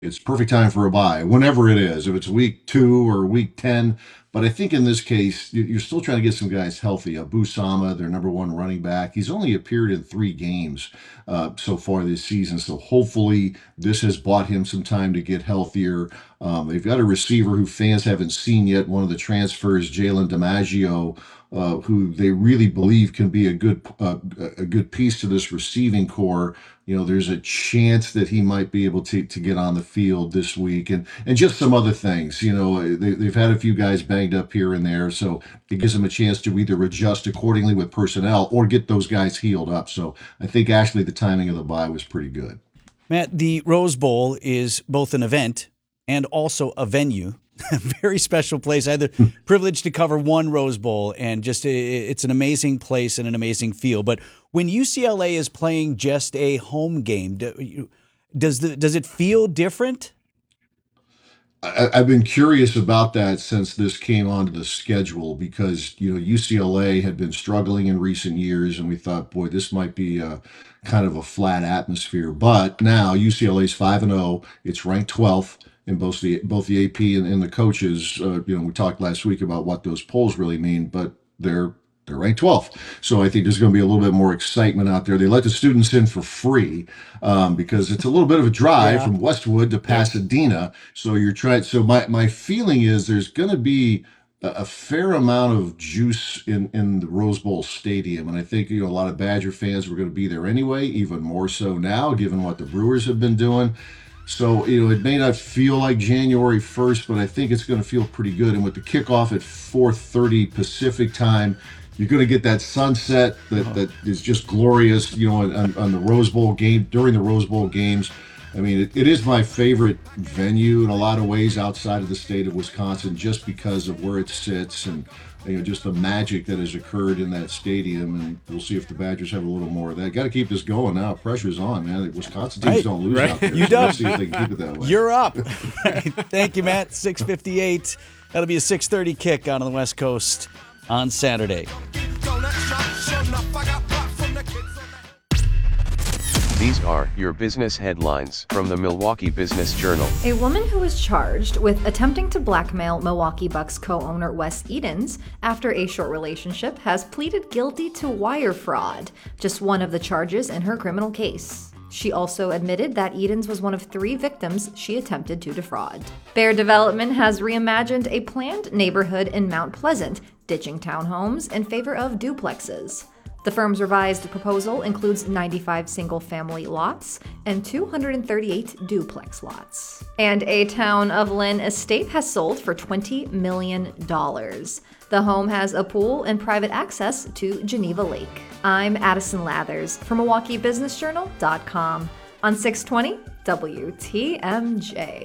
it's perfect time for a bye, whenever it is, if it's week 2 or week 10. But I think in this case, you're still trying to get some guys healthy. Abu Sama, their number one running back, he's only appeared in 3 games so far this season. So hopefully, this has bought him some time to get healthier. They've got a receiver who fans haven't seen yet, one of the transfers, Jalen DiMaggio, who they really believe can be a good piece to this receiving core. There's a chance that he might be able to get on the field this week, and just some other things. They've had a few guys banged up here and there, so it gives them a chance to either adjust accordingly with personnel or get those guys healed up. So I think actually the timing of the bye was pretty good. Matt, the Rose Bowl is both an event and also a venue. A very special place. I had the privilege to cover one Rose Bowl, and just it's an amazing place and an amazing feel. But when UCLA is playing just a home game, does it feel different? I've been curious about that since this came onto the schedule because UCLA had been struggling in recent years, and we thought, boy, this might be a kind of a flat atmosphere. But now UCLA's 5-0. It's ranked 12th in both the AP and the coaches. We talked last week about what those polls really mean, but they're ranked 12th. So I think there's going to be a little bit more excitement out there. They let the students in for free because it's a little bit of a drive from Westwood to Pasadena. So you're trying. So my feeling is there's going to be a fair amount of juice in the Rose Bowl stadium. And I think, a lot of Badger fans were going to be there anyway, even more so now, given what the Brewers have been doing. So, it may not feel like January 1st, but I think it's going to feel pretty good. And with the kickoff at 4:30 Pacific time, you're going to get that sunset that is just glorious, on the Rose Bowl game, during the Rose Bowl games. I mean, it is my favorite venue in a lot of ways outside of the state of Wisconsin, just because of where it sits and just the magic that has occurred in that stadium. And we'll see if the Badgers have a little more of that. Got to keep this going now. Pressure's on, man. The Wisconsin teams don't lose out there. You so don't. Let's see if they can keep it that way. You're up. Thank you, Matt. 6:58. That'll be a 6:30 kick on the West Coast on Saturday. These are your business headlines from the Milwaukee Business Journal. A woman who was charged with attempting to blackmail Milwaukee Bucks co-owner Wes Edens after a short relationship has pleaded guilty to wire fraud, just one of the charges in her criminal case. She also admitted that Edens was one of 3 victims she attempted to defraud. Bear Development has reimagined a planned neighborhood in Mount Pleasant, ditching townhomes in favor of duplexes. The firm's revised proposal includes 95 single-family lots and 238 duplex lots. And a Town of Lynn estate has sold for $20 million. The home has a pool and private access to Geneva Lake. I'm Addison Lathers from MilwaukeeBusinessJournal.com on 620 WTMJ.